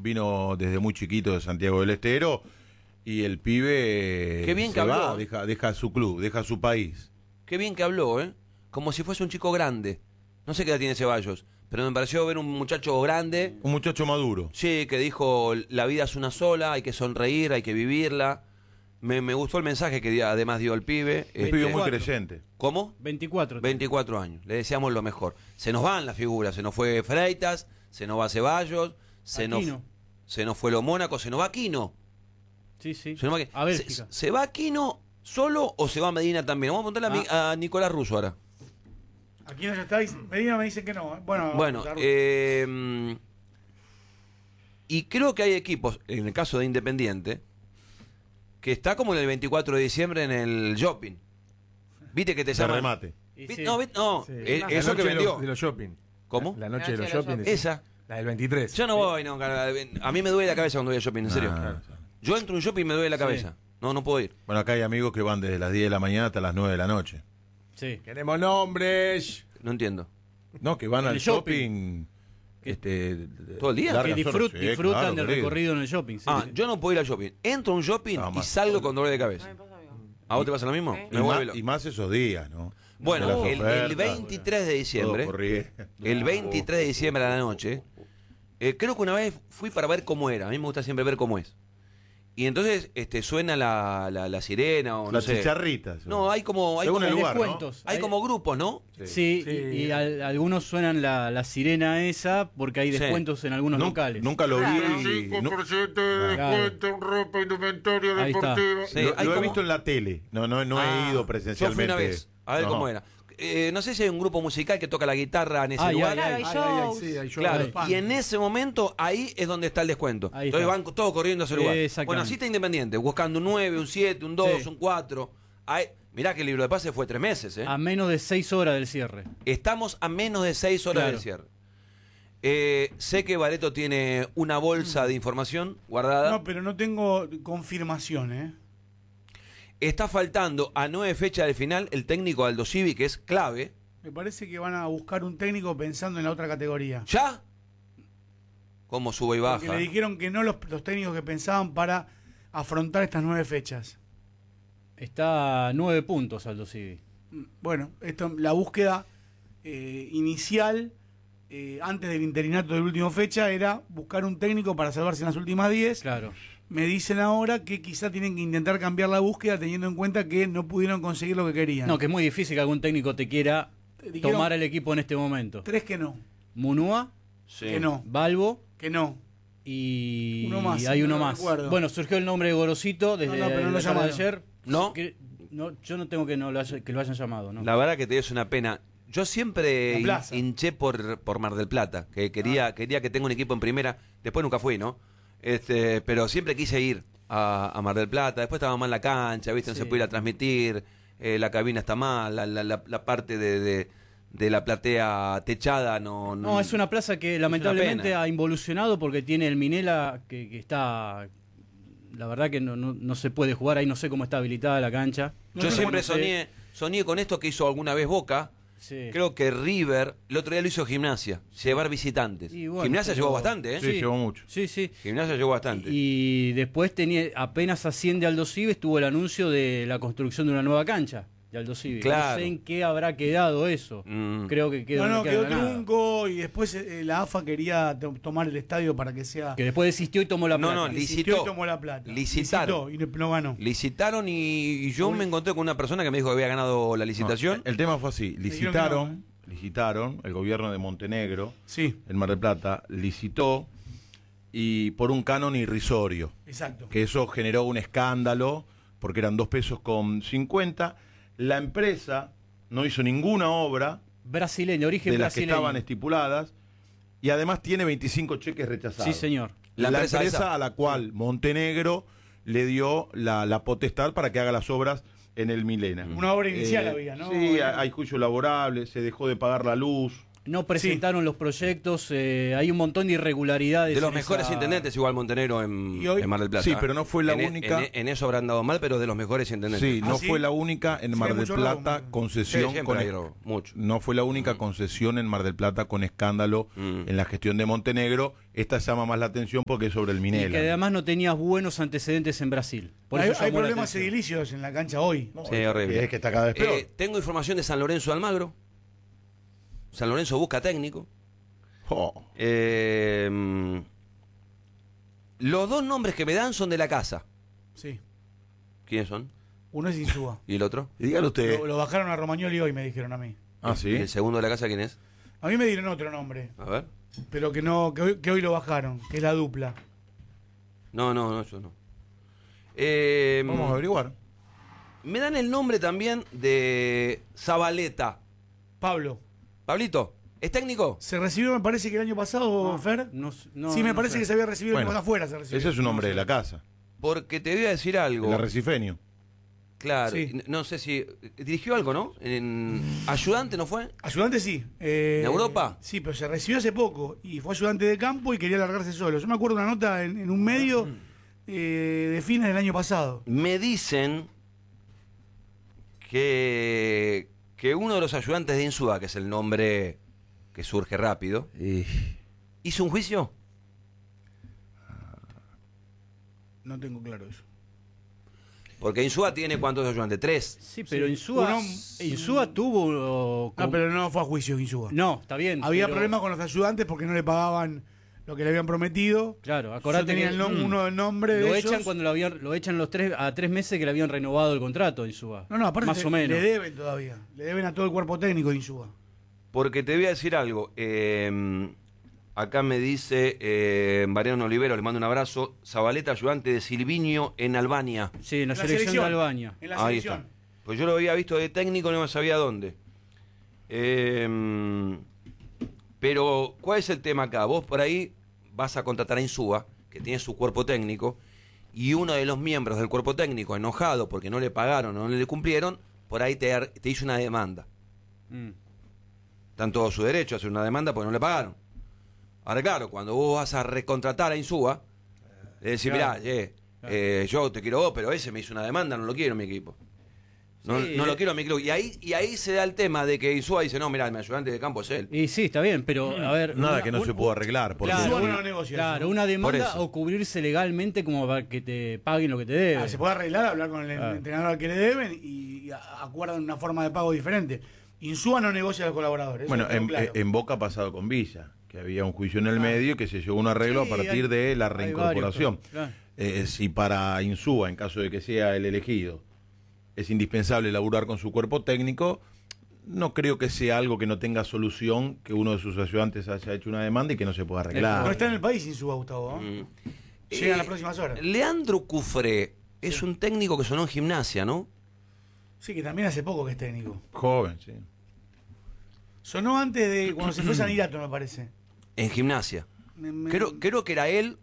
vino desde muy chiquito de Santiago del Estero y el pibe Qué bien se que habló, va, deja su club, deja su país. Qué bien que habló, ¿eh? Como si fuese un chico grande. No sé qué edad tiene Ceballos, pero me pareció ver un muchacho grande. Un muchacho maduro. Sí, que dijo, la vida es una sola, hay que sonreír, hay que vivirla. Me gustó el mensaje que además dio el pibe. Un pibe muy creyente. ¿Cómo? 24. 24 años. Le deseamos lo mejor. Se nos van las figuras. Se nos fue Freitas, se nos va Ceballos, se nos fue Lo Mónaco, se nos va Aquino. Sí, sí. Se nos va Aquino. A Bélgica. ¿Se va Aquino solo o se va Medina también? Vamos a preguntarle a Nicolás Russo ahora. Aquí no ya estáis. Medina me dice que no. Bueno, y creo que hay equipos, en el caso de Independiente, que está como en el 24 de diciembre en el shopping. ¿Viste que te De llaman? remate. Sí. No, Sí. eso La que noche vendió. de los shopping. ¿Cómo? La noche de los shopping. Esa. La del 23. Yo no voy, no, a mí me duele la cabeza cuando voy al shopping, en serio. Claro. Yo entro a un shopping y me duele la cabeza. No puedo ir. Bueno, acá hay amigos que van desde las 10 de la mañana hasta las 9 de la noche. Sí. Queremos nombres. No entiendo. No, que van El al shopping. ¿Todo el día? largas Que horas. Sí, disfrutan claro, del querido. recorrido en el shopping. Sí, sí. Yo no puedo ir al shopping. Entro a un shopping No, y más. salgo con dolor de cabeza. Me pasa amigo. ¿A vos te pasa lo mismo? Sí. Me Y vuelve más, loco. y más esos días, ¿no? Bueno, De las el ofertas, 23 de diciembre, todo corriendo. el 23 de diciembre a la noche, creo que una vez fui para ver cómo era. A mí me gusta siempre ver cómo es. Y entonces suena la sirena o no Las sé. chicharritas. No, hay como Según el lugar, ¿no? descuentos. hay como grupos, ¿no? Sí, Sí. y algunos suenan la sirena esa porque hay Sí. descuentos en algunos locales. Nunca lo vi. Claro. y no- 5% de descuento en ropa, indumentaria Ahí está. deportiva. Sí, lo hay he como- visto en la tele. No he ido presencialmente. Yo fui una vez a ver No. cómo era. No sé si hay un grupo musical que toca la guitarra en ese Ay, lugar. Claro, hay shows. sí, hay shows. Claro, Hay- y en ese momento ahí es donde está el descuento. Ahí Entonces está. van todos corriendo a ese lugar. Exactamente. Bueno, así está Independiente, buscando un 9, un 7, un 2, Sí. un 4. Mirá que el libro de pase fue 3 meses. A menos de 6 horas del cierre. Estamos a menos de 6 horas Claro. del cierre. Sé que Bareto tiene una bolsa de información guardada. No, pero no tengo confirmación, ¿eh? Está faltando a 9 fechas del final el técnico Aldo Civi, que es clave. Me parece que van a buscar un técnico pensando en la otra categoría. ¿Ya? ¿Cómo sube y baja? Porque le dijeron que no los técnicos que pensaban para afrontar estas 9 fechas. Está a 9 puntos Aldo Civi. Bueno, la búsqueda inicial, antes del interinato de la última fecha, era buscar un técnico para salvarse en las últimas 10. Claro. Me dicen ahora que quizá tienen que intentar cambiar la búsqueda teniendo en cuenta que no pudieron conseguir lo que querían. No, que es muy difícil que algún técnico te quiera dijeron tomar el equipo en este momento. 3 que no, Munúa, Sí. que no, Balbo que no. y Uno más, hay no uno lo más. recuerdo. Bueno, surgió el nombre de Gorosito desde No, pero no lo la tarde de llamaron. ayer. ¿No? Yo no tengo que lo hayan llamado, ¿no? La verdad que te es una pena. Yo siempre La plaza. hinché por Mar del Plata, que quería que tenga un equipo en primera. Después nunca fui, ¿no? Pero siempre quise ir a Mar del Plata. Después estaba mal la cancha, ¿viste? No Sí. se podía transmitir. La cabina está mal. La parte de la platea techada no. No, es una plaza que lamentablemente pena. ha involucionado porque tiene el Minela que está... La verdad que no se puede jugar ahí, no sé cómo está habilitada la cancha. Yo siempre soñé con esto que hizo alguna vez Boca. Sí. Creo que River, el otro día lo hizo Gimnasia, llevar visitantes. Y bueno, Gimnasia pero- llegó bastante, ¿eh? Sí, llegó mucho. Sí, sí. Gimnasia llegó bastante. Y después apenas asciende Aldo Civi, estuvo el anuncio de la construcción de una nueva cancha de Aldo Civi. Claro. No sé en qué habrá quedado eso. Mm. Creo que quedó, No, queda quedó nada. trunco y después la AFA quería tomar el estadio para que sea... Que después desistió y tomó la No, plata. no, Insistió y tomó la plata. Licitaron. Licitó y no ganó. Licitaron y yo me encontré con una persona que me dijo que había ganado la licitación. No, el tema fue así. Dijeron que no, Licitaron, el gobierno de Montenegro, Sí, en Mar del Plata, licitó y por un canon irrisorio. exacto. Que eso generó un escándalo porque eran 2,50 pesos. La empresa no hizo ninguna obra Brasileño, origen de las que brasileño. estaban estipuladas y además tiene 25 cheques rechazados. Sí, señor. La La empresa, empresa esa. a la cual Montenegro le dio la potestad para que haga las obras en el Milena. Una obra inicial había, ¿no? Sí, hay juicio laborable, se dejó de pagar la luz. no presentaron los proyectos, hay un montón de irregularidades. De los en mejores esa- intendentes, igual Montenegro Y hoy- en Mar del Plata. Sí, pero no fue la En única. en eso habrán dado mal, pero de los mejores intendentes. Sí, no ¿sí? fue la única en Sí, Mar hay del mucho Plata robo. concesión Sí, siempre con hay robo, mucho. no fue la única concesión en Mar del Plata con escándalo en la gestión de Montenegro. Esta llama más la atención porque es sobre el Y Minela. que además no tenías buenos antecedentes en Brasil. Por Hay, eso hay llamó la problemas atención. edilicios en la cancha hoy. Sí, horrible. Es que está cada vez peor. Tengo información de San Lorenzo de Almagro. San Lorenzo busca técnico. Oh, Los dos nombres que me dan son de la casa. Sí. ¿Quiénes son? Uno es Insúa. ¿Y el otro? y dígale usted. Lo bajaron a Romagnoli hoy, me dijeron a mí. Ah, sí. ¿El segundo de la casa quién es? A mí me dieron otro nombre, A ver. pero que hoy lo bajaron, que es la dupla. No, yo no. Vamos a averiguar. Me dan el nombre también de Zabaleta. Pablo, Pablito, ¿es técnico? se recibió, me parece que el año pasado, Fer. No, Sí, me no parece sé. que se había recibido Bueno, el año afuera. Se recibió. Ese es un hombre de la casa, Porque te voy a decir algo. el arrecifeño. Claro, Sí. no sé si... Dirigió algo, ¿no? ¿Ayudante no fue? Ayudante sí. ¿En Europa? Sí, pero se recibió hace poco y fue ayudante de campo y quería largarse solo. Yo me acuerdo de una nota en un medio de fines del año pasado. Me dicen que uno de los ayudantes de Insúa, que es el nombre que surge rápido, hizo un juicio. No tengo claro eso. Porque Insúa tiene ¿cuántos ayudantes? 3. Sí, pero Insúa tuvo... No, pero no fue a juicio Insúa. No, está bien. Había pero- problemas con los ayudantes porque no le pagaban lo que le habían prometido. Claro, Yo acordate tenía que el uno del nombre lo de echan ellos. cuando lo echan a 3 meses que le habían renovado el contrato Insúa. No, aparte más o menos. le deben todavía. Le deben a todo el cuerpo técnico de Insúa. Porque te voy a decir algo. Acá me dice Mariano Olivero, le mando un abrazo. Zabaleta, ayudante de Silviño en Albania. Sí, en la selección de Albania. En la Ahí selección. está. Pues yo lo había visto de técnico, no sabía dónde. Pero, ¿cuál es el tema acá? Vos por ahí vas a contratar a Insúa, que tiene su cuerpo técnico, y uno de los miembros del cuerpo técnico, enojado porque no le pagaron o no le cumplieron, por ahí te hizo una demanda. Mm. Están todo su derecho a hacer una demanda porque no le pagaron. Ahora, claro, cuando vos vas a recontratar a Insúa, le decís, Claro. mirá, yo te quiero vos, pero ese me hizo una demanda, no lo quiero en mi equipo. No, Sí, no lo quiero en mi club. Y ahí se da el tema de que Insúa dice, no, mirá, mi ayudante de campo es él. Y sí, está bien, pero a ver... Nada que no se pueda arreglar. Porque Insúa no una, negocia claro, eso. una Por demanda eso. o cubrirse legalmente como para que te paguen lo que te deben. Se puede arreglar, hablar con el Ah. entrenador al que le deben y acuerdan una forma de pago diferente. Insúa no negocia a los colaboradores. eso Bueno, tengo claro. en Boca ha pasado con Villa, que había un juicio en el medio y que se llegó a un arreglo Sí, a partir hay- de la hay reincorporación. varios, claro. Si para Insúa, en caso de que sea el elegido, es indispensable laburar con su cuerpo técnico, no creo que sea algo que no tenga solución, que uno de sus ayudantes haya hecho una demanda y que no se pueda No arreglar. está en el país Insúa, Gustavo. ¿eh? Llega en las próximas horas. Leandro Cufré es un técnico que sonó en Gimnasia, ¿no? Sí, que también hace poco que es técnico. Joven, sí. Sonó antes de cuando se fue Sanirato, me parece. En Gimnasia. Me- Creo que era él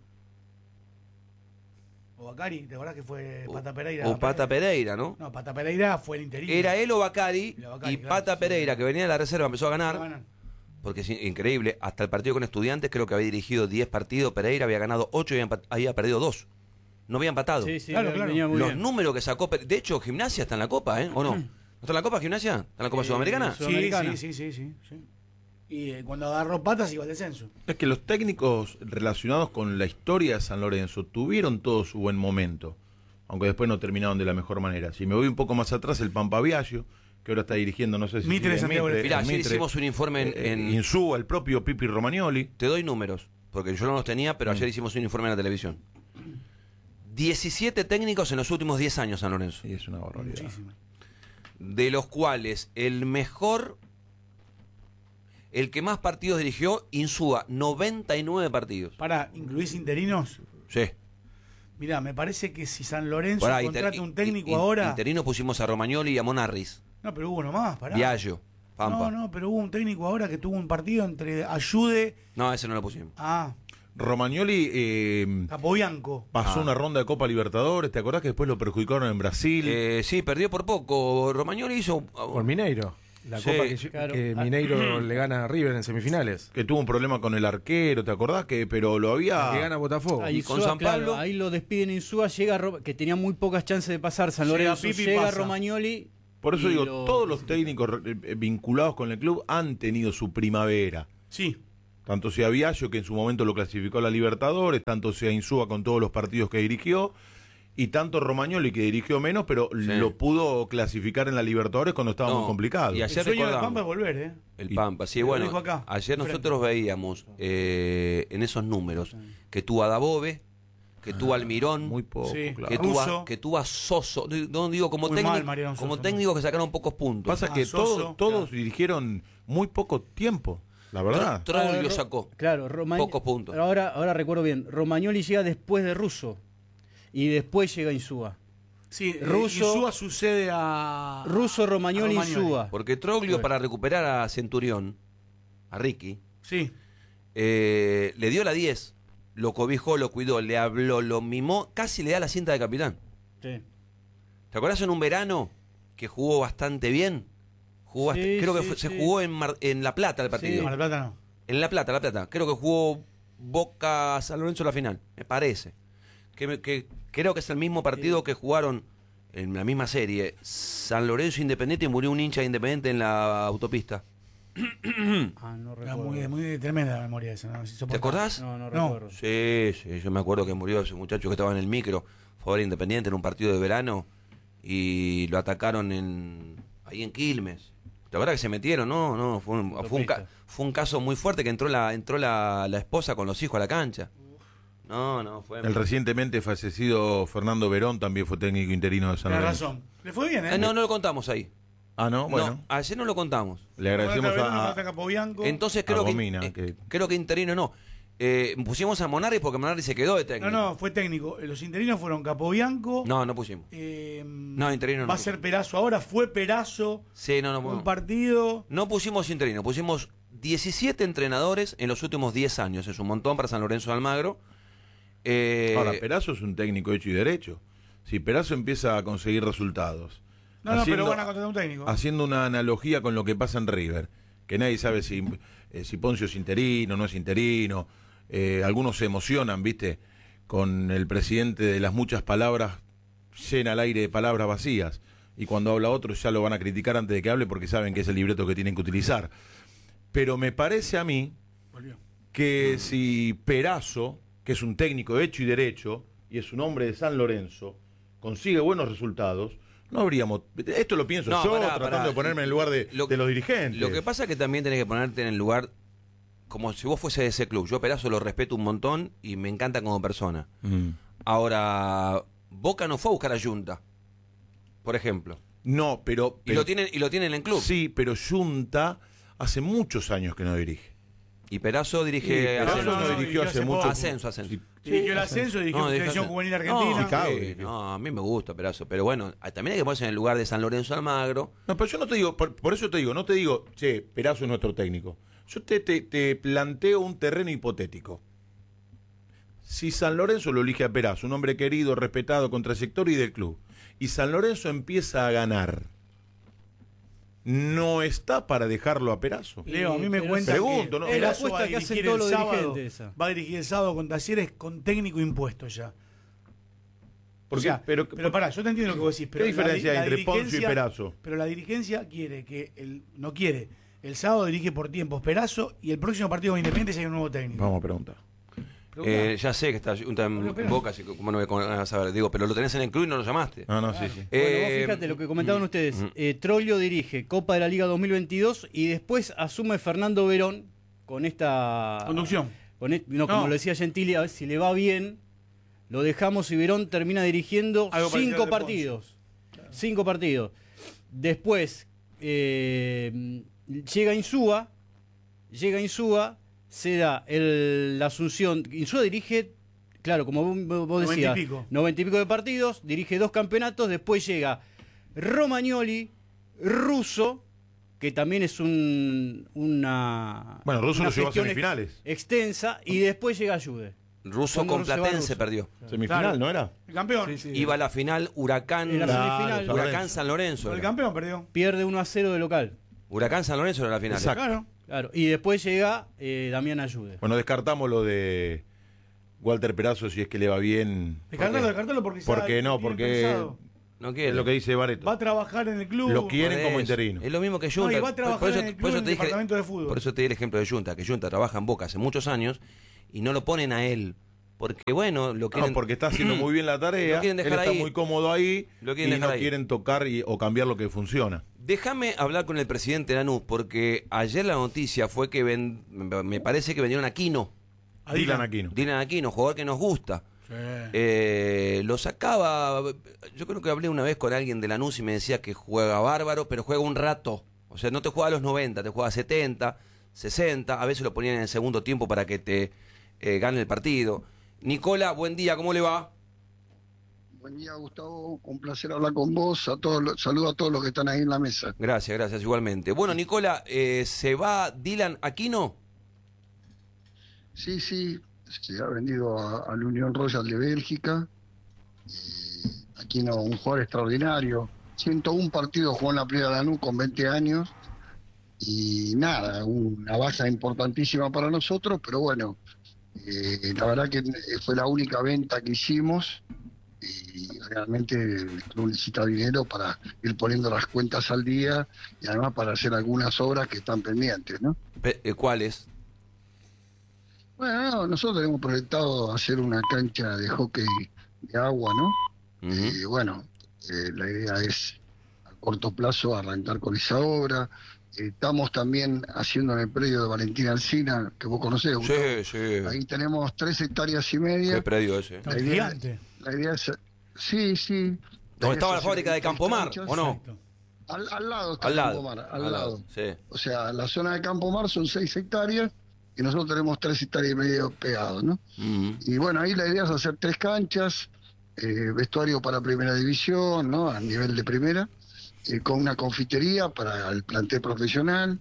O Bacari, ¿te acordás que fue Pata Pereira? o Pata Pereira, ¿no? No, Pata Pereira fue el interino. Era él o Bacari, Y la Bacari, y claro, Pata sí. Pereira, que venía de la reserva, empezó a ganar. Ganan. Porque es increíble, hasta el partido con Estudiantes creo que había dirigido 10 partidos, Pereira había ganado 8 y había perdido 2. No había empatado. Sí, sí, Claro, claro. venía muy Los bien. números que sacó, de hecho Gimnasia está en la Copa, ¿eh? ¿O no? ¿No está en la Copa Gimnasia? ¿Está en la Copa Sudamericana? sí. Sudamericana. Sí. Y cuando agarró patas iba al descenso. Es que los técnicos relacionados con la historia de San Lorenzo tuvieron todo su buen momento, aunque después no terminaron de la mejor manera. Si me voy un poco más atrás, el Pampa Viaggio, que ahora está dirigiendo, no sé si Mitre de sigue Santiago del Mirá, en ayer Mitre. hicimos un informe en Insúa, el propio Pipi Romagnoli. Te doy números, porque yo no los tenía, pero ayer hicimos un informe en la televisión. 17 técnicos en los últimos 10 años, San Lorenzo. Sí, es una barbaridad. Muchísimo. De los cuales el mejor, el que más partidos dirigió, Insúa, 99 partidos. Para, ¿incluís interinos? Sí. Mirá, me parece que si San Lorenzo Pará, contrata un técnico ahora. Interino pusimos a Romagnoli y a Monarris. No, pero hubo uno más, pará. Viaggio, Pampa. No, pero hubo un técnico ahora que tuvo un partido entre Ayude No, ese no lo pusimos. a Romagnoli Capobianco. pasó Ah. una ronda de Copa Libertadores, ¿te acordás que después lo perjudicaron en Brasil? Sí, perdió por poco. Romagnoli hizo... Por Mineiro. La Sí, copa claro. que Mineiro le gana a River en semifinales. Que tuvo un problema con el arquero, ¿te acordás? Pero lo había... Que gana Botafogo. Ahí con Insúa, San Pablo. claro, ahí lo despiden Insúa, llega que tenía muy pocas chances de pasar San Llega Lorenzo, Pipi, llega pasa. Romagnoli. Por eso y digo, lo- todos los técnicos vinculados con el club han tenido su primavera. Sí. Tanto sea Viallo, que en su momento lo clasificó a la Libertadores, tanto sea Insúa con todos los partidos que dirigió, y tanto Romagnoli, que dirigió menos, pero lo pudo clasificar en la Libertadores cuando estaba No, muy complicado. y El ayer sueño del recordamos. Pampa es volver, ¿eh? El Y- Pampa, sí, lo bueno, dijo acá, ayer frente. nosotros veíamos en esos números que tuvo a Dabove, que tuvo a Almirón, Muy poco, Sí. claro. que tuvo a Soso, no digo como Muy técnico, mal, Mariano como Soso. técnicos que sacaron pocos puntos. Pasa que Soso, todos claro. dirigieron muy poco tiempo, la verdad. Troglio Ro- sacó. Claro, Pocos puntos. Ahora recuerdo bien, Romagnoli llega después de Russo y después llega Insúa. Sí, Russo- Insúa sucede a... Russo, Romagnoli, a Romagnoli. Insúa. Porque Troglio, para recuperar a Centurión, a Ricky, Sí. le dio la 10, lo cobijó, lo cuidó, le habló, lo mimó, casi le da la cinta de capitán. Sí. ¿Te acuerdas en un verano que jugó bastante bien? Jugó Sí, creo que sí, se sí. jugó en La Plata el partido. Mar del Plata no. En La Plata. Creo que jugó Boca San Lorenzo la final, me parece. Que creo que es el mismo partido que jugaron en la misma serie. San Lorenzo Independiente y murió un hincha de Independiente en la autopista. No Era recuerdo. muy tremenda la memoria esa, ¿no? ¿Te acordás? No No. recuerdo. Sí, yo me acuerdo que murió ese muchacho que estaba en el micro, fue a ver Independiente en un partido de verano y lo atacaron ahí en Quilmes. La verdad que se metieron, no, fue un caso muy fuerte que entró la esposa con los hijos a la cancha. No, fue... El recientemente fallecido Fernando Verón también fue técnico interino de San Tienes Lorenzo. razón. Le fue bien, ¿eh? No lo contamos ahí. Ah, ¿no? Bueno, No, ayer no lo contamos. le agradecemos a... Capobianco. Entonces a creo Gomina, creo que interino no. Pusimos a Monarri porque Monarri se quedó de técnico. No, fue técnico. Los interinos fueron Capobianco. No pusimos. interino no Va a ser Perazo ahora. Fue Perazo. Sí, Un partido. No pusimos interino, pusimos 17 entrenadores en los últimos 10 años. Es un montón para San Lorenzo de Almagro. Ahora, Perazo es un técnico hecho y derecho. Si Perazo empieza a conseguir resultados, No, pero van a contratar un técnico. haciendo una analogía con lo que pasa en River, que nadie sabe si Poncio es interino, no es interino, algunos se emocionan, ¿viste? Con el presidente de las muchas palabras, llena el aire de palabras vacías, y cuando habla otro ya lo van a criticar antes de que hable porque saben que es el libreto que tienen que utilizar. Pero me parece a mí Volvió. que si Perazo, que es un técnico hecho y derecho, y es un hombre de San Lorenzo, consigue buenos resultados, no habríamos... Esto lo pienso No, yo, pará. tratando de ponerme en el lugar de los dirigentes. Lo que pasa es que también tenés que ponerte en el lugar como si vos fuese de ese club. Yo a Perazo lo respeto un montón y me encanta como persona. Ahora, Boca no fue a buscar a Junta, por ejemplo. No, pero... Y lo tienen en el club. Sí, pero Junta hace muchos años que no dirige. Y Perazo dirige Sí, Perazo Ascenso. no dirigió hace mucho. Ascenso. Dirigió el ascenso, dirigió No, Selección dirigió- Juvenil No, Argentina. Chicago, sí, dirigió. no, a mí me gusta Perazo. Pero bueno, también hay que ponerse en el lugar de San Lorenzo de Almagro. No, pero yo no te digo, por eso te digo, no te digo, che, Perazo es nuestro técnico. Yo te planteo un terreno hipotético. Si San Lorenzo lo elige a Perazo, un hombre querido, respetado, con trayectoria y del club, y San Lorenzo empieza a ganar, ¿no está para dejarlo a Perazo? Leo, a mí me Pero cuenta pregunto, que ¿no? Es la Perazo va a apuesta que hacen dirigir todos el los sábado. dirigentes esa. Va a dirigir el sábado con Talleres con técnico impuesto ya. Porque, O sea, pero pará, yo te entiendo lo que vos decís. Pero diferencia hay la entre Poncio y dirigencia- Perazo? Pero la dirigencia quiere que no quiere. El sábado dirige por tiempos Perazo y el próximo partido con Independiente ya hay un nuevo técnico. Vamos a preguntar. Preguntá. Ya sé que está Junta en Bueno, pero- Boca, así que, ¿cómo no voy a saber? Digo, pero lo tenés en el club y no lo llamaste. No, sí, sí. Bueno, vos fíjate lo que comentaban ustedes. Troglio dirige Copa de la Liga 2022 y después asume Fernando Verón con esta... Conducción. Como No. lo decía Gentili, a ver si le va bien, lo dejamos y Verón termina dirigiendo Algo parecido 5 al de partidos. 5 partidos. Después llega Insúa, se da la asunción. Insúa dirige, claro, como vos 90 y decías, pico. 90 y pico de partidos, dirige 2 campeonatos, después llega Romagnoli, Russo, que también es una Bueno, Russo una lo llevó a gestión semifinales. extensa, y después llega Jude. Russo Cuando con Russo va Platense Russo. perdió. Semifinal, Claro. ¿no era? El campeón. Sí, sí. Iba a la final Huracán, En la Claro, semifinal San Huracán Lorenzo. San Lorenzo. El era. campeón perdió. pierde 1-0 de local. Huracán San Lorenzo en la final. Exacto. Claro. Claro. Y después llega Damián Ayude. Bueno, descartamos lo de Walter Perazo si es que le va bien. Descartalo porque ¿Por qué no? tiene Porque pensado. No quiere. es lo que dice Bareto. Va a trabajar en el club. Lo quieren Por como eso. interino. Es lo mismo que No, Junta. y va a trabajar en el club, en el departamento de fútbol. Por eso te di el ejemplo de Junta, que Junta trabaja en Boca hace muchos años y no lo ponen a él. Porque bueno, lo quieren... No, porque está haciendo muy bien la tarea. Lo quieren Él dejar está ahí. muy cómodo ahí Lo quieren y dejar no ahí. quieren tocar o cambiar lo que funciona. Déjame hablar con el presidente Lanús, porque ayer la noticia fue que me parece que vendieron a Aquino. A Dylan Aquino. Dylan Aquino, jugador que nos gusta. Lo sacaba, yo creo que hablé una vez con alguien de Lanús y me decía que juega bárbaro, pero juega un rato. O sea, no te juega a los 90, te juega a 70, 60, a veces lo ponían en el segundo tiempo para que te gane el partido. Nicola, buen día, ¿cómo le va? Buen día, Gustavo. Un placer hablar con vos. Saludo a todos los que están ahí en la mesa. Gracias, igualmente. Bueno, Nicola, ¿se va Dylan Aquino? Sí, se ha vendido al Unión Royal de Bélgica. Aquino, un jugador extraordinario. 101 partidos jugó en la Primera Lanús con 20 años. Y nada, una baja importantísima para nosotros, pero bueno, la verdad que fue la única venta que hicimos. Y realmente el club necesita dinero para ir poniendo las cuentas al día y además para hacer algunas obras que están pendientes, ¿no? ¿Cuáles? Bueno, no, nosotros tenemos proyectado hacer una cancha de hockey de agua, ¿no? Ujú. Y bueno, la idea es a corto plazo arrancar con esa obra. Estamos también haciendo en el predio de Valentín Alsina, que vos conocés, Gustavo. Sí. Ahí tenemos 3 hectáreas y media. ¿Qué predio ese? Está La idea- gigante. La idea es... Sí. ¿Dónde estaba la fábrica de Campomar, o no? Exacto. Al lado está Al lado. Campomar, al lado. Sí. O sea, la zona de Campomar son 6 hectáreas y nosotros tenemos 3 hectáreas y medio pegados, ¿no? Ujú. Y bueno, ahí la idea es hacer 3 canchas, vestuario para primera división, ¿no? A nivel de primera, con una confitería para el plantel profesional,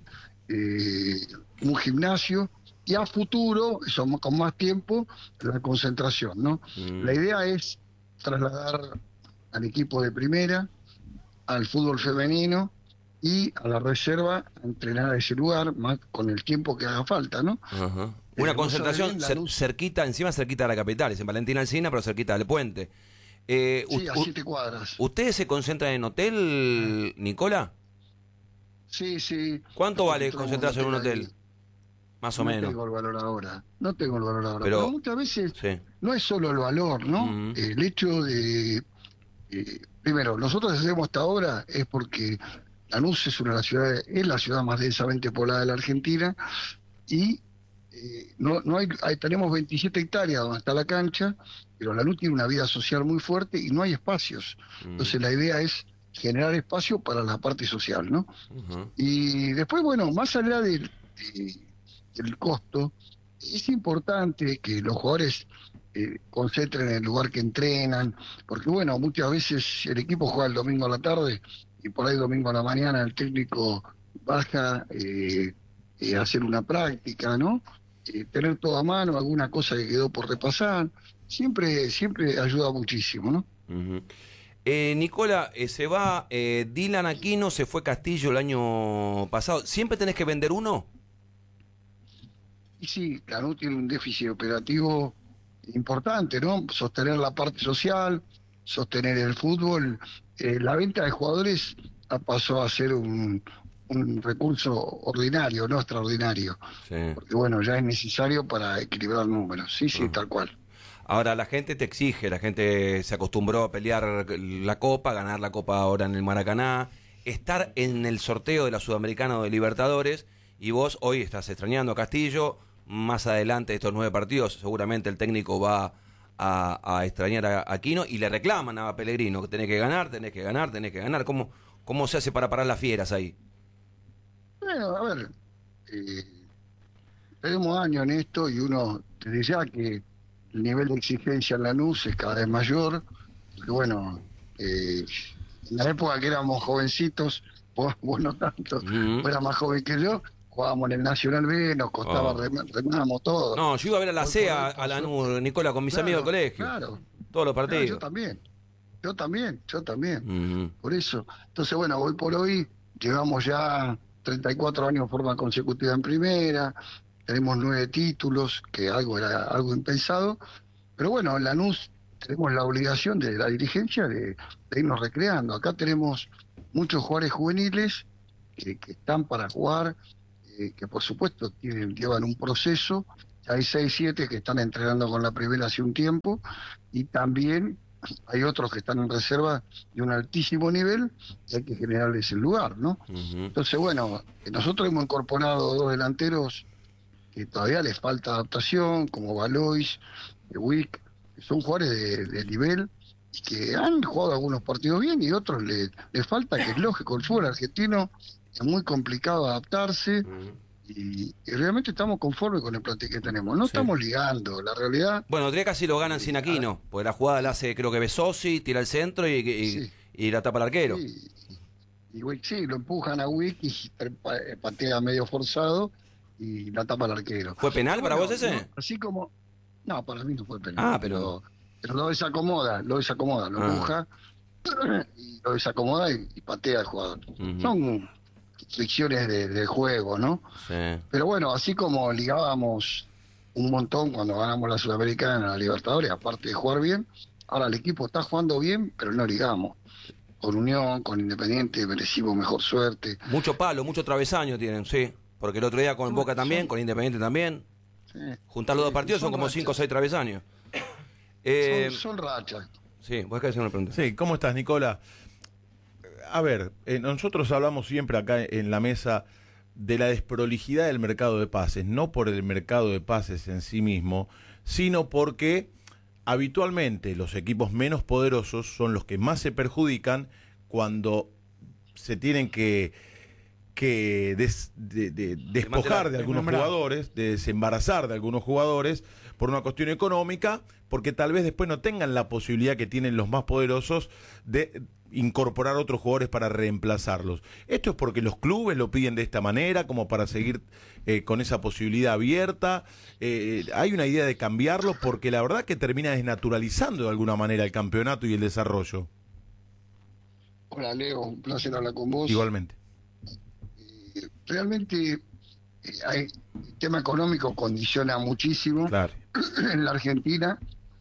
un gimnasio y a futuro, eso con más tiempo, la concentración, ¿no? La idea es trasladar al equipo de primera, al fútbol femenino y a la reserva a entrenar a ese lugar, más con el tiempo que haga falta, ¿no? Ajá. Una vos concentración sabés, Lanús- cerquita de la capital, es en Valentín Alsina, pero cerquita del puente. Sí, a 7 cuadras. ¿Ustedes se concentran en hotel, Nicola? Sí. ¿Cuánto vale Nosotros concentrarse en un tenemos hotel? Más o No menos. tengo el valor ahora. No tengo el valor ahora. Pero- Pero muchas veces Sí. no es solo el valor, ¿no? Ujú. El hecho de... primero, nosotros hacemos esta obra es porque Lanús es es la ciudad más densamente poblada de la Argentina y no hay, tenemos 27 hectáreas donde está la cancha, pero Lanús tiene una vida social muy fuerte y no hay espacios. Entonces la idea es generar espacio para la parte social, ¿no? Ujú. Y después, bueno, más allá del costo, es importante que los jugadores concentren en el lugar que entrenan, porque bueno, muchas veces el equipo juega el domingo a la tarde y por ahí domingo a la mañana el técnico baja a hacer una práctica, ¿no? Tener todo a mano, alguna cosa que quedó por repasar, siempre ayuda muchísimo, ¿no? Ujú. Nicola, se va Dylan Aquino, se fue Castillo el año pasado. ¿Siempre tenés que vender uno? Y sí, Lanús tiene un déficit operativo importante, ¿no? Sostener la parte social, sostener el fútbol. La venta de jugadores pasó a ser un recurso ordinario, no extraordinario. Sí. Porque bueno, ya es necesario para equilibrar números. Sí, tal cual. Ahora la gente te exige, la gente se acostumbró a pelear la Copa, ganar la Copa ahora en el Maracaná, estar en el sorteo de la Sudamericana o de Libertadores, y vos hoy estás extrañando a Castillo. Más adelante de estos 9 partidos seguramente el técnico va a extrañar a Aquino y le reclaman a Pellegrino que tenés que ganar. ¿Cómo se hace para parar las fieras ahí? Bueno, a ver, tenemos años en esto y uno te dice que el nivel de exigencia en Lanús es cada vez mayor. Porque bueno, en la época que éramos jovencitos, vos no tanto, vos eras más joven que yo, jugábamos en el Nacional B, nos costaba, remábamos todo. No, yo iba a ver a la Hoy CEA, por hoy a Lanús, Nicola, con mis amigos del colegio. Claro, Todos los claro, partidos. yo también. Ujú. Por eso. Entonces, bueno, hoy por hoy llevamos ya 34 años de forma consecutiva en primera, tenemos 9 títulos, que era algo impensado, pero bueno, en Lanús tenemos la obligación de la dirigencia de irnos recreando. Acá tenemos muchos jugadores juveniles que están para jugar, que por supuesto llevan un proceso. Hay 6, 7 que están entrenando con la primera hace un tiempo, y también hay otros que están en reserva de un altísimo nivel y hay que generarles el lugar, ¿no? Entonces, bueno, nosotros hemos incorporado 2 delanteros que todavía les falta adaptación, como Valois, Wick, que son jugadores de nivel y que han jugado algunos partidos bien y otros les falta, que es lógico. El fútbol argentino es muy complicado adaptarse. Y realmente estamos conformes con el plantel que tenemos. No estamos ligando, la realidad. Bueno, Drey casi lo ganan sin Aquino, porque la jugada la hace, creo que Besosi, tira al centro y la tapa el arquero. Y Wick lo empujan a Wick y patea medio forzado y la tapa el arquero. ¿Fue penal para vos ese? No, así como. No, para mí no fue penal. Pero lo desacomoda, lo empuja y lo desacomoda y patea al jugador. Son fricciones de juego, ¿no? Sí. Pero bueno, así como ligábamos un montón cuando ganamos la Sudamericana, la Libertadores, aparte de jugar bien, ahora el equipo está jugando bien, pero no ligamos. Con Unión, con Independiente, merecimos mejor suerte. Mucho palo, mucho travesaño tienen, sí. Porque el otro día con Boca también, con Independiente también. Sí. Juntar los dos partidos son como 5 o 6 travesaños. Son rachas. Sí, vos querés hacer una pregunta. Sí, ¿cómo estás, Nicola? A ver, nosotros hablamos siempre acá en la mesa de la desprolijidad del mercado de pases, no por el mercado de pases en sí mismo, sino porque habitualmente los equipos menos poderosos son los que más se perjudican cuando se tienen que despojar de algunos jugadores, de desembarazar de algunos jugadores por una cuestión económica, porque tal vez después no tengan la posibilidad que tienen los más poderosos de incorporar otros jugadores para reemplazarlos. Esto es porque los clubes lo piden de esta manera, como para seguir con esa posibilidad abierta. Hay una idea de cambiarlo, porque la verdad que termina desnaturalizando de alguna manera el campeonato y el desarrollo. Hola, Leo, un placer hablar con vos. Igualmente. Realmente el tema económico condiciona muchísimo. Claro. En la Argentina.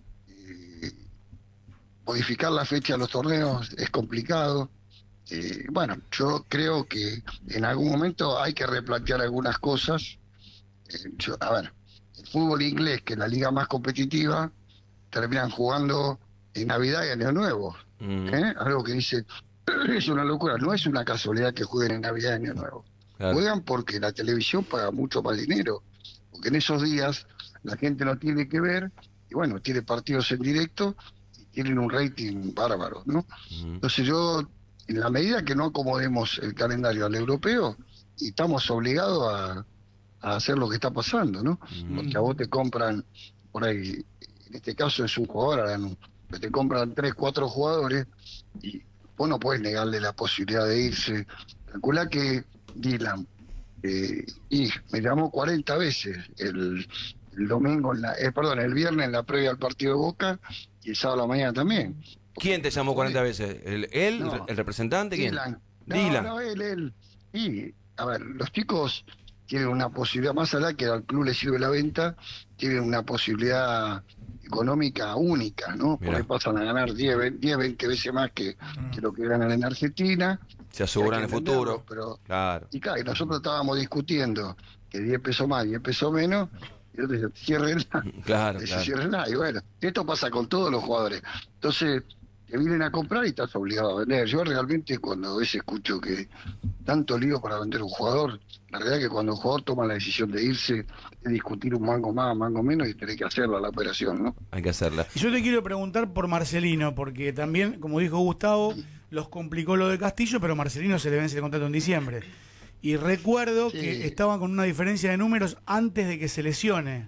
Modificar la fecha de los torneos es complicado. Bueno, yo creo que en algún momento hay que replantear algunas cosas. A ver, el fútbol inglés, que es la liga más competitiva, terminan jugando en Navidad y Año Nuevo. Algo que dice, es una locura. No es una casualidad que jueguen en Navidad y Año Nuevo. Claro. Juegan porque la televisión paga mucho más dinero. Porque en esos días la gente no tiene que ver, y bueno, tiene partidos en directo, tienen un rating bárbaro, ¿no? Entonces yo, en la medida que no acomodemos el calendario al europeo, y estamos obligados a hacer lo que está pasando, ¿no? Porque a vos te compran, por ahí, en este caso es un jugador, te compran 3, 4 jugadores, y vos no podés negarle la posibilidad de irse. Calculá que Dylan, y me llamó 40 veces el domingo, el viernes en la previa al partido de Boca, y el sábado a la mañana también. ¿Quién te llamó 40 veces? ¿Él? No, ¿El representante? ¿Quién? Dylan. No, él. Y, a ver, los chicos tienen una posibilidad, más allá que al club le sirve la venta, tienen una posibilidad económica única, ¿no? Mirá. Porque pasan a ganar 10, 20 veces más que lo que ganan en Argentina. Se aseguran el futuro. Pero, claro. Y claro, y nosotros estábamos discutiendo que 10 pesos más, 10 pesos menos, y yo te decía, ciérrenla. Claro. Ciérrenla. Y bueno, esto pasa con todos los jugadores. Entonces, te vienen a comprar y estás obligado a vender. Yo realmente cuando a veces escucho que tanto lío para vender un jugador, la verdad es que cuando el jugador toma la decisión de irse, de discutir un mango más, mango menos, y tenés que hacerla la operación, ¿no? Hay que hacerla. Y yo te quiero preguntar por Marcelino, porque también, como dijo Gustavo, los complicó lo de Castillo, pero Marcelino se le vence el contrato en diciembre. Y recuerdo que estaban con una diferencia de números antes de que se lesione.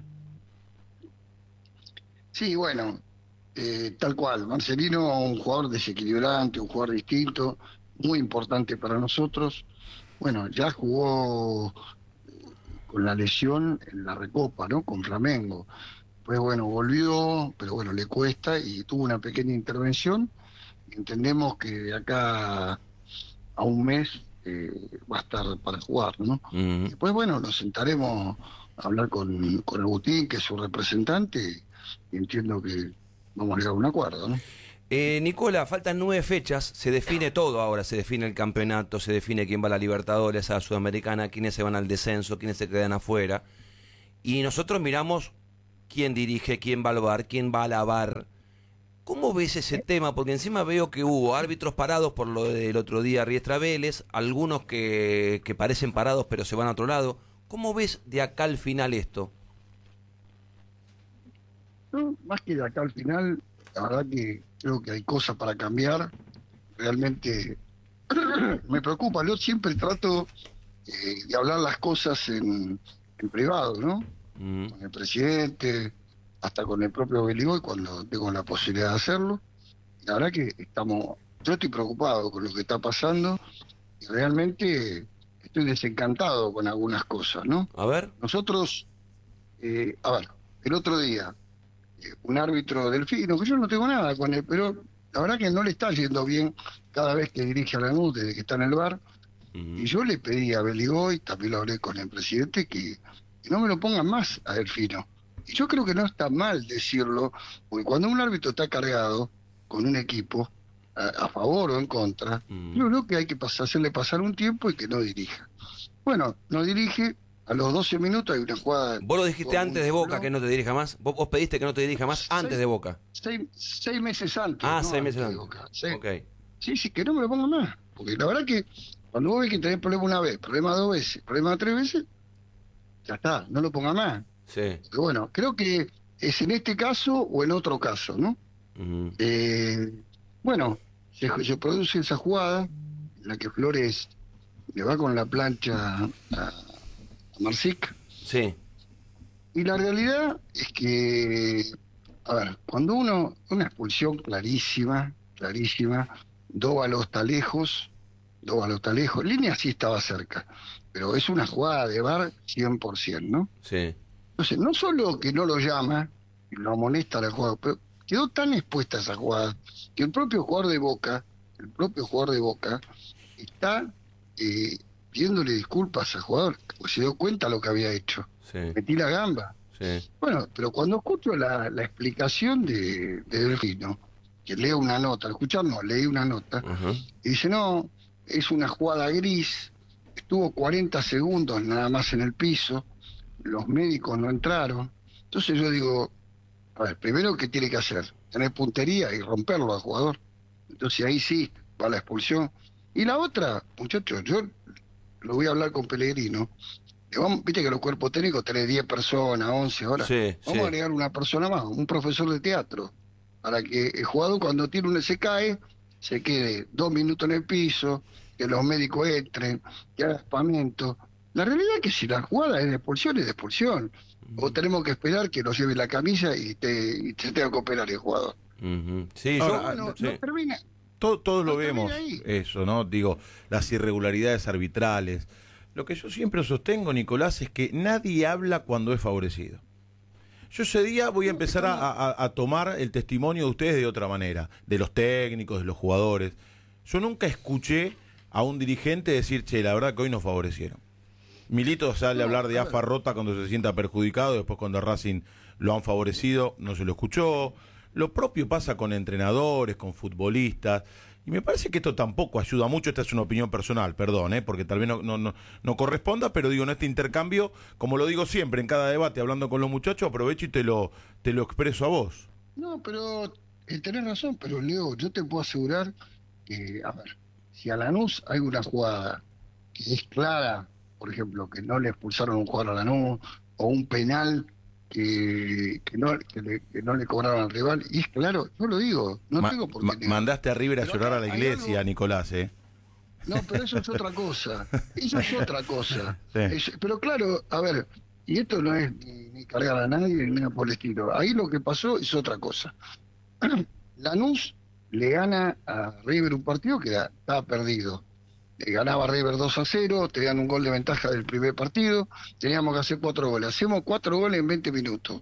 Sí, bueno, tal cual. Marcelino, un jugador desequilibrante, un jugador distinto, muy importante para nosotros. Bueno, ya jugó con la lesión en la Recopa, ¿no? Con Flamengo. Pues bueno, volvió, pero bueno, le cuesta y tuvo una pequeña intervención. Entendemos que de acá a un mes va a estar para jugar, ¿no? Ujú. Después, bueno, nos sentaremos a hablar con Agustín, que es su representante, y entiendo que vamos a llegar a un acuerdo, ¿no? Nicola, faltan 9 fechas, se define todo ahora, se define el campeonato, se define quién va a la Libertadores, a la Sudamericana, quiénes se van al descenso, quiénes se quedan afuera. Y nosotros miramos quién dirige, quién va al VAR, quién va a la VAR. ¿Cómo ves ese tema? Porque encima veo que hubo árbitros parados por lo del otro día Riestra Vélez, algunos que parecen parados pero se van a otro lado. ¿Cómo ves de acá al final esto? No, más que de acá al final, la verdad que creo que hay cosas para cambiar. Realmente me preocupa. Yo siempre trato de hablar las cosas en privado, ¿no? Mm. Con el presidente, hasta con el propio Beligoy cuando tengo la posibilidad de hacerlo. La verdad que yo estoy preocupado con lo que está pasando y realmente estoy desencantado con algunas cosas, ¿no? A ver. Nosotros, a ver, el otro día, un árbitro delfino, que yo no tengo nada con él, pero la verdad que no le está yendo bien cada vez que dirige a Lanús desde que está en el VAR. Y yo le pedí a Beligoy, también lo hablé con el presidente, que no me lo pongan más a Delfino. Y yo creo que no está mal decirlo, porque cuando un árbitro está cargado con un equipo, a favor o en contra, yo creo que hay que hacerle pasar un tiempo y que no dirija. Bueno, no dirige, a los 12 minutos hay una jugada... Vos lo dijiste antes de Boca que no te dirija más. Vos pediste que no te dirija más antes de Boca. 6 meses antes. Ah, ¿no? 6 meses de antes. Boca. Sí. Ok. Sí, que no me lo ponga más. Porque la verdad que cuando vos ves que tenés problema una vez, problema 2 veces, problema 3 veces, ya está, no lo ponga más. Sí. Pero bueno, creo que es en este caso o en otro caso, ¿no? Ujú. Bueno, se produce esa jugada en la que Flores le va con la plancha a Marsic. Sí. Y la realidad es que, a ver, cuando una expulsión clarísima, Dóvalo está lejos, Línea sí estaba cerca, pero es una jugada de VAR 100%, ¿no? Sí. Entonces, no solo que no lo llama y lo amonesta a la jugada, pero quedó tan expuesta esa jugada que el propio jugador de Boca está pidiéndole disculpas al jugador, porque se dio cuenta lo que había hecho. Sí. Metí la gamba. Sí. Bueno, pero cuando escucho la explicación de Delfino, que leo una nota, leí una nota, Ajá. y dice, no, es una jugada gris, estuvo 40 segundos nada más en el piso, los médicos no entraron. Entonces yo digo, a ver, primero, ¿qué tiene que hacer? Tener puntería y romperlo al jugador. Entonces ahí sí va la expulsión. Y la otra, muchachos, yo lo voy a hablar con Pellegrino. Viste que los cuerpos técnicos tenés 10 personas, 11 ahora. Sí, Vamos a agregar una persona más, un profesor de teatro, para que el jugador cuando se cae, se quede 2 minutos en el piso, que los médicos entren, que haga espamento. La realidad es que si la jugada es de expulsión, es de expulsión. O tenemos que esperar que lo lleve la camisa y te tenga que operar el jugador. Ujú. Sí, Ahora, No sí. termina. Todos lo No termina vemos, ahí. eso, ¿no? Digo, las irregularidades arbitrales. Lo que yo siempre sostengo, Nicolás, es que nadie habla cuando es favorecido. Yo ese día voy a empezar a tomar el testimonio de ustedes de otra manera, de los técnicos, de los jugadores. Yo nunca escuché a un dirigente decir, che, la verdad que hoy nos favorecieron. Milito sale a hablar de AFA rota cuando se sienta perjudicado, después cuando a Racing lo han favorecido, no se lo escuchó. Lo propio pasa con entrenadores, con futbolistas, y me parece que esto tampoco ayuda mucho. Esta es una opinión personal, perdón, porque tal vez no corresponda, pero digo, en este intercambio, como lo digo siempre, en cada debate, hablando con los muchachos, aprovecho y te lo expreso a vos. No, pero tenés razón, pero Leo, yo te puedo asegurar que, a ver, si a Lanús hay una jugada que es clara, por ejemplo, que no le expulsaron un jugador a Lanús, o un penal que no le cobraron al rival, y es claro, yo lo digo, no tengo por qué negar. Mandaste a River a Pero llorar a la hay iglesia, algo- Nicolás, No, pero eso es otra cosa. Eso es otra cosa. Sí. Pero claro, a ver, y esto no es ni cargar a nadie ni nada por el estilo. Ahí lo que pasó es otra cosa. Lanús le gana a River un partido que estaba perdido. Ganaba River 2-0, tenían un gol de ventaja del primer partido, teníamos que hacer 4 goles. Hacemos 4 goles en 20 minutos.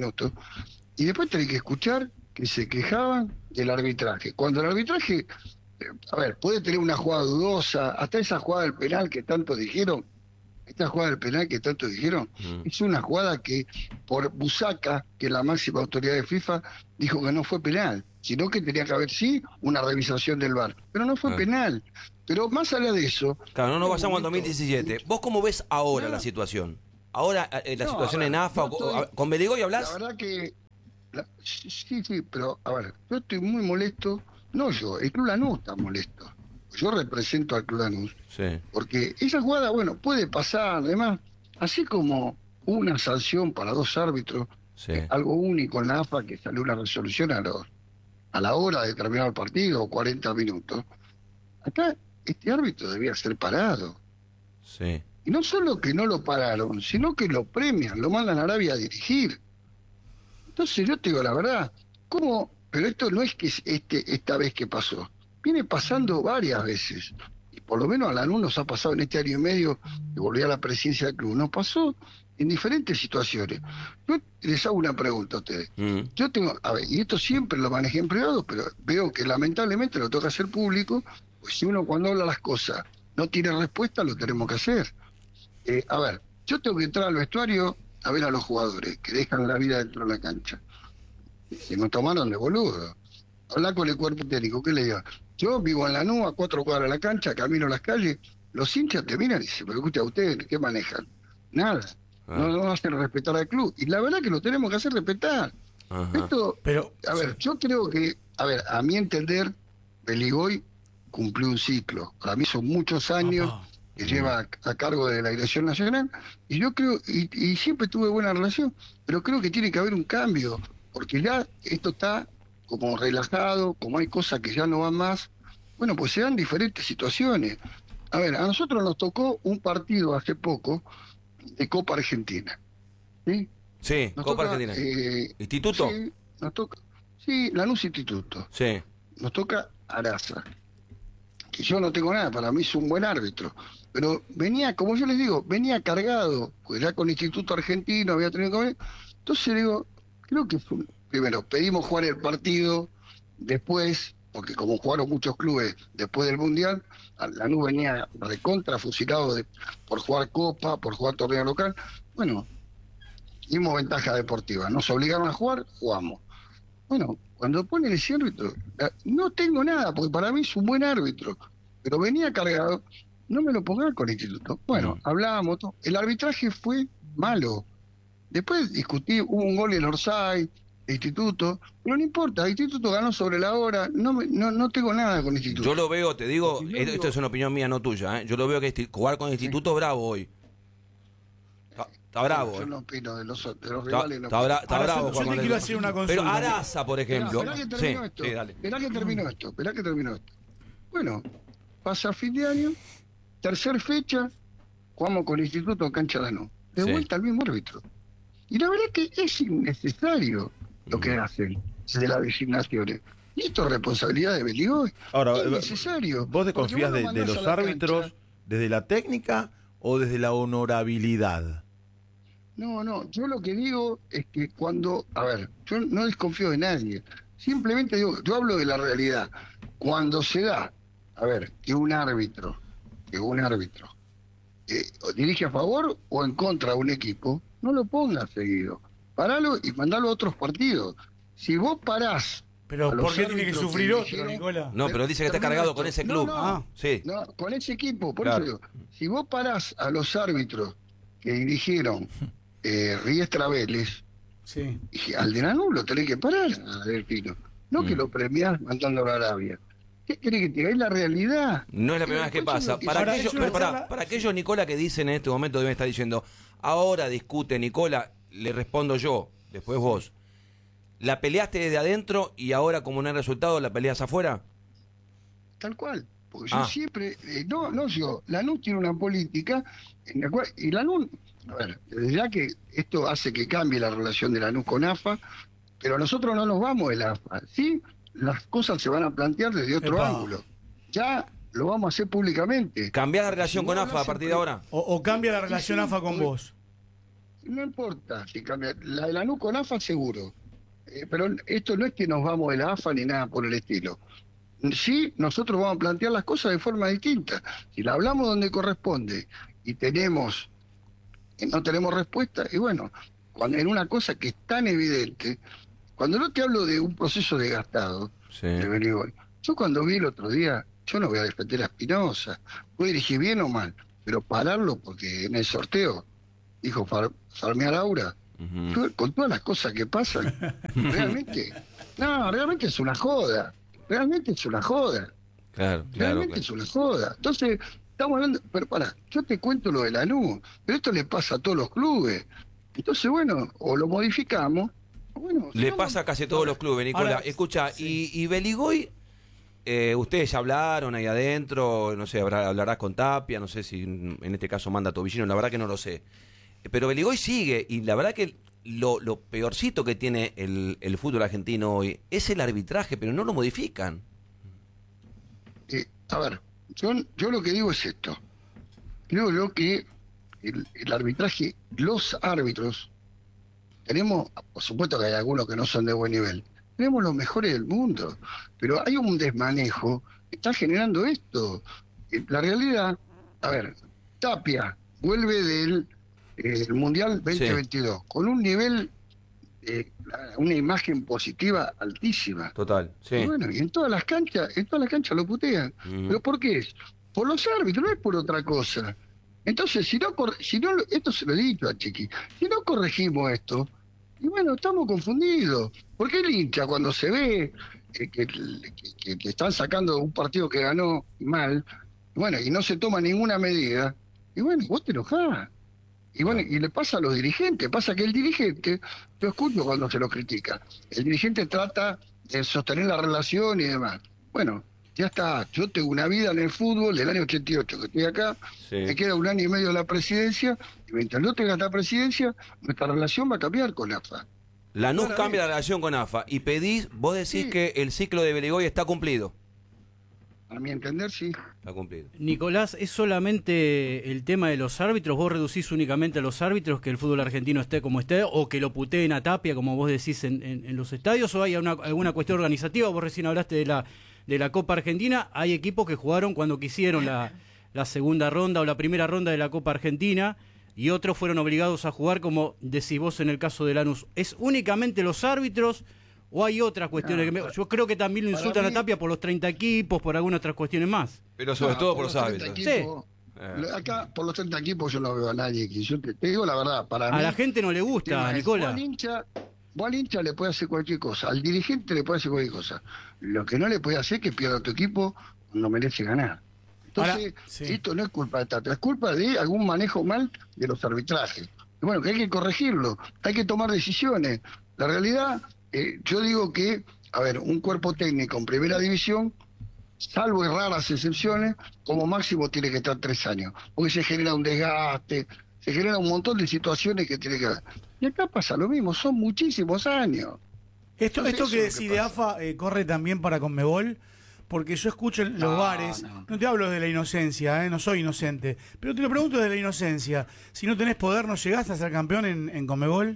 Y después tenés que escuchar que se quejaban del arbitraje. Cuando el arbitraje a ver, puede tener una jugada dudosa, hasta esa jugada del penal que tanto dijeron, es una jugada que por Busaca, que es la máxima autoridad de FIFA, dijo que no fue penal, sino que tenía que haber sí una revisación del VAR, pero no fue penal. Pero más allá de eso... Claro, no nos vayamos al 2017. ¿Vos cómo ves ahora la situación? Ahora la situación en AFA, ¿con Beligoy hablás? La verdad que... sí, pero a ver, yo estoy muy molesto, no yo, el Club Lanús está molesto. Yo represento al Club Lanús. Sí. Porque esa jugada, bueno, puede pasar, además, así como una sanción para 2 árbitros, Sí. algo único en la AFA, que salió una resolución a la hora de terminar el partido, 40 minutos. Acá este árbitro debía ser parado. Sí. Y no solo que no lo pararon, sino que lo premian, lo mandan a Arabia a dirigir. Entonces yo te digo la verdad, ¿cómo? Pero esto no es que es esta vez que pasó, viene pasando varias veces. Y por lo menos a Lanús nos ha pasado en este año y medio que volví a la presidencia del club. Nos pasó en diferentes situaciones. Yo les hago una pregunta a ustedes. Yo tengo, a ver, y esto siempre lo manejé en privado, pero veo que lamentablemente lo toca hacer público, pues si uno cuando habla las cosas no tiene respuesta, lo tenemos que hacer. A ver, yo tengo que entrar al vestuario a ver a los jugadores que dejan la vida dentro de la cancha. Se nos tomaron de boludo. Hablar con el cuerpo técnico, ¿qué le digo? Yo vivo en Lanús, a 4 cuadras de la cancha, camino las calles, los hinchas te miran y dicen, pero escucha, ¿ustedes qué manejan? Nada. No hacen respetar al club. Y la verdad que lo tenemos que hacer respetar. Esto, Pero, a ver, yo creo que, a mi entender, Beligoy cumplió un ciclo. Para mí son muchos años que lleva a cargo de la dirección nacional, y yo creo, y siempre tuve buena relación, pero creo que tiene que haber un cambio, porque ya esto está como relajado, como hay cosas que ya no van más, bueno, pues se dan diferentes situaciones. A ver, a nosotros nos tocó un partido hace poco de Copa Argentina, ¿sí? Sí, Nos Copa toca, Argentina. ¿Instituto? Sí, nos toca, sí, Lanús Instituto. Sí. Nos toca Araza, que yo no tengo nada, para mí es un buen árbitro, pero venía, como yo les digo, venía cargado, pues ya con Instituto Argentino había tenido que... Entonces digo, creo que primero pedimos jugar el partido, después, porque como jugaron muchos clubes después del Mundial, Lanús venía recontra fusilado por jugar Copa, por jugar torneo local, bueno, dimos ventaja deportiva, nos obligaron a jugar, jugamos. Bueno, cuando ponen ese árbitro, no tengo nada, porque para mí es un buen árbitro, pero venía cargado, no me lo pongan con el Instituto. Bueno, hablábamos, el arbitraje fue malo. Después discutí, hubo un gol en Orsay, el Instituto, pero no importa, el Instituto ganó sobre la hora, no tengo nada con el Instituto. Yo lo veo, te digo, esto es una opinión mía, no tuya, ¿eh? Yo lo veo que jugar con el Instituto es bravo hoy. Está bravo. Yo no opino de los rivales. Está bravo. Yo jugar con te el- quiero hacer una consulta. Pero Araza, por ejemplo. Esperá que termino esto. dale. Esperá que termino esto. Bueno, pasa fin de año, tercer fecha, jugamos con el Instituto en Cancha Lanús. De Sí. vuelta al mismo árbitro. Y la verdad que es innecesario lo que hacen de las designaciones. Y esto es responsabilidad de Beligoy. Ahora, es necesario. ¿vos desconfías Porque vos lo de mandás los a la árbitros cancha. desde la técnica o desde la honorabilidad? No, yo lo que digo es que cuando, a ver, yo no desconfío de nadie, simplemente digo, yo hablo de la realidad. Cuando se da, a ver, que un árbitro dirige a favor o en contra de un equipo, no lo pongas seguido, paralo y mandalo a otros partidos. Si vos parás... Pero a los ¿por qué tiene que árbitros sufrir otro, dirigieron- Nicola? No, pero dice que está Termino cargado esto. con ese No, club. no. Sí. No, con ese equipo, por Claro. eso digo, si vos parás a los árbitros que dirigieron Riestra Vélez, Sí. y al de Lanús lo tenés que parar a Delfino, no que lo premiás mandándolo a Arabia. ¿Qué querés que te diga? Es la realidad. No es la primera vez que Después pasa. yo- Para Ahora, aquellos, es una pero charla- para aquellos, Nicola, que dicen en este momento, deben estar diciendo, ahora discute Nicola, le respondo yo, después vos. ¿La peleaste desde adentro y ahora como no hay resultado la peleas afuera? Tal cual. Porque yo Ah. siempre, yo, Lanús tiene una política en la cual, y Lanús, a ver, desde ya que esto hace que cambie la relación de Lanús con AFA, pero nosotros no nos vamos de la AFA, ¿sí? Las cosas se van a plantear desde otro Epa. ángulo. Ya lo vamos a hacer públicamente. ¿Cambiás la relación Si con no AFA a hablas partir de en- ahora? O cambia la relación sí, AFA con porque- vos. No importa si cambia. La de Lanús con AFA seguro. Pero esto no es que nos vamos de la AFA ni nada por el estilo. sí, nosotros vamos a plantear las cosas de forma distinta. Si la hablamos donde corresponde y no tenemos respuesta, y bueno, cuando en una cosa que es tan evidente, cuando no te hablo de un proceso desgastado, Sí. de Beligoy, yo cuando vi el otro día, yo no voy a defender a Espinosa, puede dirigir bien o mal, pero pararlo porque en el sorteo dijo farme a Laura, Ujú. con todas las cosas que pasan, realmente es una joda, realmente es una joda. Claro, claro, Realmente claro. es una joda. Entonces, estamos hablando, pero pará, yo te cuento lo de Lanús, pero esto le pasa a todos los clubes. Entonces, bueno, o lo modificamos, o bueno... Le no, pasa a casi todos los clubes, Nicolás. Ahora, Escucha, sí. y Beligoy, ustedes ya hablaron ahí adentro, no sé, hablarás con Tapia, no sé si en este caso manda Tobillino, la verdad que no lo sé. Pero Beligoy sigue, y la verdad que lo peorcito que tiene el fútbol argentino hoy es el arbitraje, pero no lo modifican. A ver, yo lo que digo es esto. Creo yo que el arbitraje, los árbitros, tenemos, por supuesto que hay algunos que no son de buen nivel, tenemos los mejores del mundo, pero hay un desmanejo que está generando esto. La realidad, a ver, Tapia vuelve del Mundial 2022 con un nivel, una imagen positiva altísima. Total, sí. Y bueno, y en todas las canchas lo putean. Ujú. ¿Pero por qué es? Por los árbitros, no es por otra cosa. Entonces, si no, esto se lo he dicho a Chiqui, si no corregimos esto, y bueno, estamos confundidos. Porque el hincha cuando se ve que están sacando un partido que ganó mal, bueno, y no se toma ninguna medida, y bueno, vos te enojás. Y bueno, y le pasa a los dirigentes, pasa que el dirigente, yo escucho cuando se lo critica, el dirigente trata de sostener la relación y demás. Bueno, ya está, yo tengo una vida en el fútbol del año 88, que estoy acá, Sí. me queda 1 año y medio de la presidencia, y mientras no tenga esta presidencia, nuestra relación va a cambiar con AFA. Lanús Claramente. cambia la relación con AFA y vos decís Sí. que el ciclo de Beligoy está cumplido. A mi entender, sí. Está cumplido. Nicolás, ¿es solamente el tema de los árbitros? ¿Vos reducís únicamente a los árbitros que el fútbol argentino esté como esté o que lo puteen a Tapia, como vos decís, en los estadios? ¿O hay alguna cuestión organizativa? Vos recién hablaste de la Copa Argentina. Hay equipos que jugaron cuando quisieron la segunda ronda o la primera ronda de la Copa Argentina y otros fueron obligados a jugar, como decís vos en el caso de Lanús. ¿Es únicamente los árbitros o hay otras cuestiones? Yo creo que también lo para insultan a mí- Tapia por los 30 equipos, por algunas otras cuestiones más. Pero sobre todo por los 30 árbitros. equipos, acá, por los 30 equipos, yo no veo a nadie que yo te digo la verdad, para mí... A la gente no le el tema gusta, es, Nicola. vos al hincha le puede hacer cualquier cosa, al dirigente le puede hacer cualquier cosa. Lo que no le puede hacer es que pierda tu equipo cuando merece ganar. Entonces, Ahora, sí. esto no es culpa de Tata, es culpa de algún manejo mal de los arbitrajes. Y bueno, que hay que corregirlo, hay que tomar decisiones. La realidad, yo digo que, a ver, un cuerpo técnico en primera división, salvo en raras excepciones, como máximo tiene que estar 3 años, porque se genera un desgaste, se genera un montón de situaciones que tiene que ver. Y acá pasa lo mismo, son muchísimos años. Esto Entonces, que eso es lo decís que de pasa. AFA corre también para Conmebol, porque yo escucho en los No, bares, no. no te hablo de la inocencia, no soy inocente, pero te lo pregunto de la inocencia. Si no tenés poder, ¿no llegás a ser campeón en Conmebol?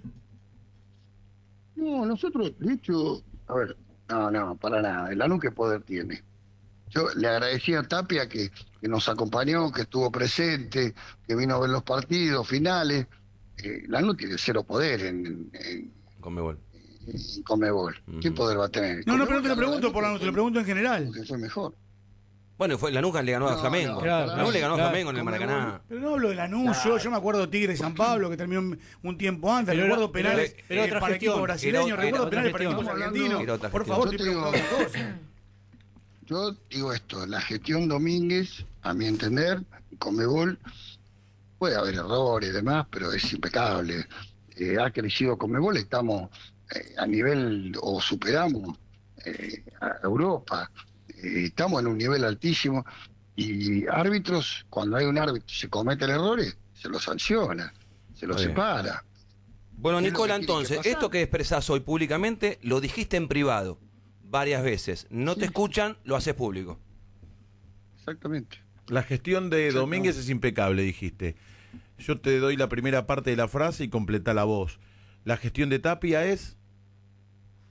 No, nosotros, de hecho, a ver, no, para nada. El Lanús, ¿qué poder tiene? Yo le agradecí a Tapia que nos acompañó, que estuvo presente, que vino a ver los partidos finales. Lanús tiene 0 poder en Conmebol. Conmebol. ¿Qué Ujú. poder va a tener? No, Conmebol pero no te lo ganó pregunto por Lanús, te lo pregunto en general. porque fue mejor. Bueno, Lanús le ganó a No, Flamengo. no, claro, Lanús le ganó a claro. Flamengo en el Maracaná. Pero no hablo de Lanús, yo me acuerdo de Tigre San Pablo, que terminó un tiempo antes, Pero recuerdo era- penales era otra para gestión. equipos brasileños, Era recuerdo otra penales para gestión. equipos Era argentinos. otra Por gestión. favor, Yo estoy te digo- preguntando cosas. Yo digo esto, la gestión Domínguez, a mi entender, Conmebol, puede haber errores y demás, pero es impecable. Ha crecido Conmebol, estamos a nivel, o superamos a Europa, estamos en un nivel altísimo, y árbitros, cuando hay un árbitro se cometen errores, se lo sanciona, se lo Está bien. separa. Bueno, ¿Qué es lo Nicola, que tiene que entonces, pasar? esto que expresás hoy públicamente, lo dijiste en privado varias veces. No te escuchan, lo haces público. Exactamente. La gestión de Domínguez es impecable, dijiste. Yo te doy la primera parte de la frase y completa la voz. La gestión de Tapia es...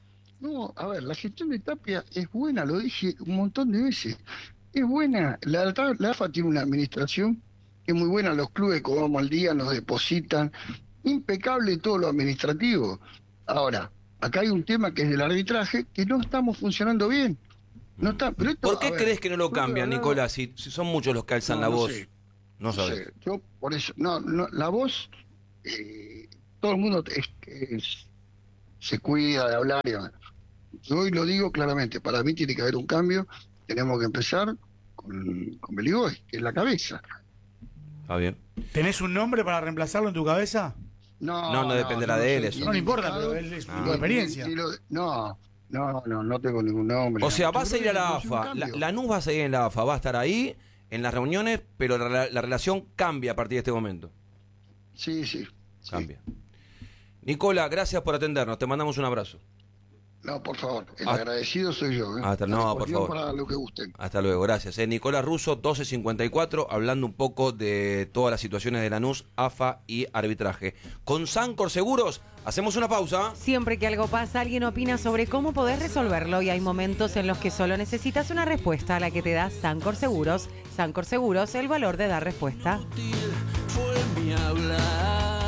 No, a ver, la gestión de Tapia es buena, lo dije un montón de veces. Es buena. La AFA tiene una administración que es muy buena. Los clubes cobramos al día, nos depositan. Impecable todo lo administrativo. Ahora, acá hay un tema que es del arbitraje, que no estamos funcionando bien. No está, pero esto, ¿Por qué crees que no lo cambian, Nicolás? Si son muchos los que alzan la voz. Sé, no sabes. sé. Yo, por eso, no, la voz, todo el mundo se cuida de hablar. Yo hoy lo digo claramente, para mí tiene que haber un cambio, tenemos que empezar con Beligoy, que es la cabeza. Está bien. ¿Tenés un nombre para reemplazarlo en tu cabeza? No dependerá de él eso. No le importa, pero él es tu experiencia. No tengo ningún nombre. O sea, vas a ir a la AFA, Lanús va a seguir en la AFA, va a estar ahí en las reuniones, pero la relación cambia a partir de este momento. Sí. Cambia. Nicola, gracias por atendernos, te mandamos un abrazo. No, por favor, el agradecido soy yo. Por favor. Para lo que gusten. Hasta luego, gracias. Nicolás Russo, 12:54, hablando un poco de todas las situaciones de Lanús, AFA y arbitraje. Con Sancor Seguros, hacemos una pausa. Siempre que algo pasa, alguien opina sobre cómo podés resolverlo y hay momentos en los que solo necesitas una respuesta a la que te da Sancor Seguros. Sancor Seguros, el valor de dar respuesta. Fue mi hablar.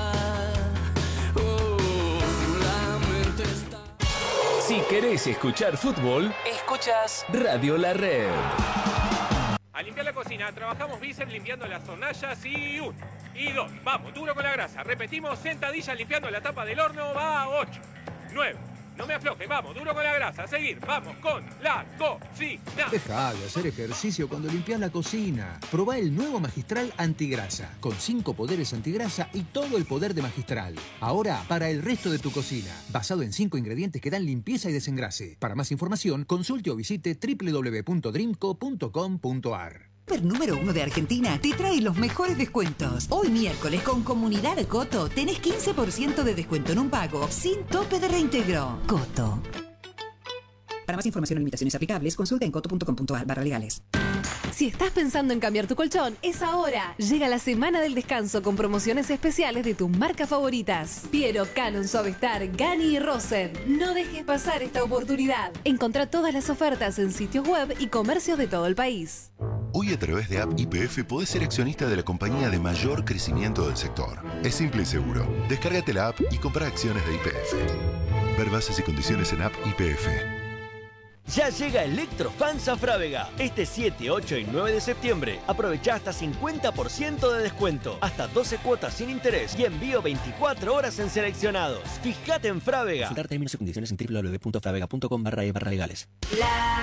Si querés escuchar fútbol, escuchas Radio La Red. A limpiar la cocina, trabajamos bíceps limpiando las hornallas y 1 y 2. Vamos, duro con la grasa. Repetimos, sentadillas limpiando la tapa del horno, va 8, 9. No me afloje, vamos, duro con la grasa. A seguir, vamos con la cocina. Deja de hacer ejercicio cuando limpias la cocina. Probá el nuevo Magistral Antigrasa, con 5 poderes antigrasa y todo el poder de Magistral. Ahora, para el resto de tu cocina. Basado en 5 ingredientes que dan limpieza y desengrase. Para más información, consulte o visite www.dreamco.com.ar. El número 1 de Argentina te trae los mejores descuentos. Hoy miércoles con Comunidad Coto tenés 15% de descuento en un pago sin tope de reintegro. Coto. Para más información o limitaciones aplicables, consulta en coto.com.ar/legales. Si estás pensando en cambiar tu colchón, es ahora. Llega la semana del descanso con promociones especiales de tus marcas favoritas. Piero, Canon, Suavestar, Gani y Rosen. No dejes pasar esta oportunidad. Encontrá todas las ofertas en sitios web y comercios de todo el país. Hoy a través de App YPF podés ser accionista de la compañía de mayor crecimiento del sector. Es simple y seguro. Descárgate la app y compra acciones de YPF. Ver bases y condiciones en App YPF. Ya llega Electrofans a Frávega. Este 7, 8 y 9 de septiembre. Aprovecha hasta 50% de descuento, hasta 12 cuotas sin interés y envío 24 horas en seleccionados. Fíjate en Frávega. Consultar términos y condiciones en www.fravega.com/e/legales. La